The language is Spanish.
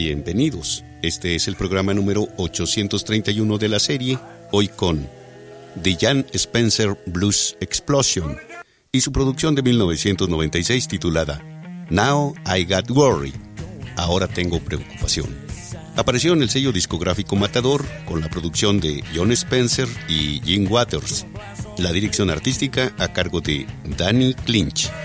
Bienvenidos. Este es el programa número 831 de la serie, hoy con The Jan Spencer Blues Explosion y su producción de 1996 titulada Now I Got Worry, Ahora Tengo Preocupación. Apareció en el sello discográfico Matador con la producción de Jon Spencer y Gene Waters, la dirección artística a cargo de Danny Clinch.